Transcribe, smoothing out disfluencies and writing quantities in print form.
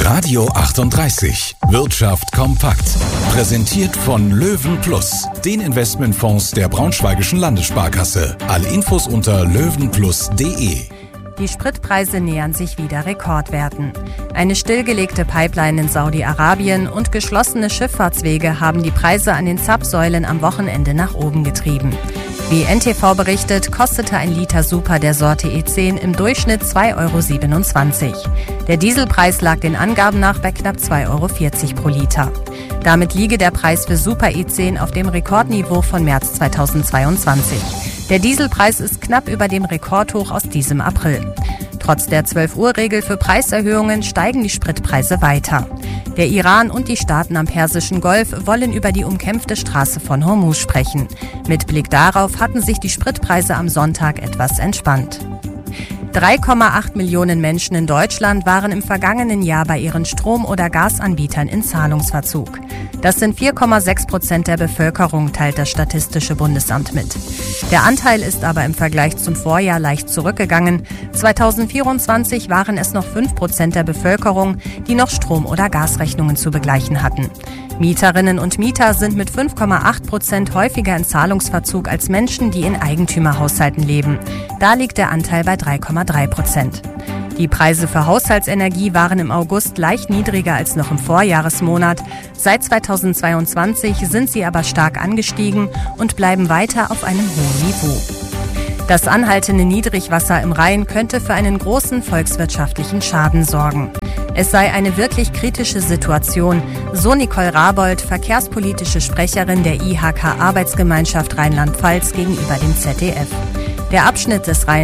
Radio 38. Wirtschaft kompakt. Präsentiert von Löwen Plus, den Investmentfonds der Braunschweigischen Landessparkasse. Alle Infos unter löwenplus.de. Die Spritpreise nähern sich wieder Rekordwerten. Eine stillgelegte Pipeline in Saudi-Arabien und geschlossene Schifffahrtswege haben die Preise an den Zapfsäulen am Wochenende nach oben getrieben. Wie NTV berichtet, kostete ein Liter Super der Sorte E10 im Durchschnitt 2,27 €. Der Dieselpreis lag den Angaben nach bei knapp 2,40 € pro Liter. Damit liege der Preis für Super E10 auf dem Rekordniveau von März 2022. Der Dieselpreis ist knapp über dem Rekordhoch aus diesem April. Trotz der 12-Uhr-Regel für Preiserhöhungen steigen die Spritpreise weiter. Der Iran und die Staaten am Persischen Golf wollen über die umkämpfte Straße von Hormuz sprechen. Mit Blick darauf hatten sich die Spritpreise am Sonntag etwas entspannt. 3,8 Millionen Menschen in Deutschland waren im vergangenen Jahr bei ihren Strom- oder Gasanbietern in Zahlungsverzug. Das sind 4,6% der Bevölkerung, teilt das Statistische Bundesamt mit. Der Anteil ist aber im Vergleich zum Vorjahr leicht zurückgegangen. 2024 waren es noch 5% der Bevölkerung, die noch Strom- oder Gasrechnungen zu begleichen hatten. Mieterinnen und Mieter sind mit 5,8% häufiger in Zahlungsverzug als Menschen, die in Eigentümerhaushalten leben. Da liegt der Anteil bei 3,3%. Die Preise für Haushaltsenergie waren im August leicht niedriger als noch im Vorjahresmonat. Seit 2022 sind sie aber stark angestiegen und bleiben weiter auf einem hohen Niveau. Das anhaltende Niedrigwasser im Rhein könnte für einen großen volkswirtschaftlichen Schaden sorgen. Es sei eine wirklich kritische Situation, so Nicole Rabold, verkehrspolitische Sprecherin der IHK Arbeitsgemeinschaft Rheinland-Pfalz gegenüber dem ZDF. Der Abschnitt des Rhein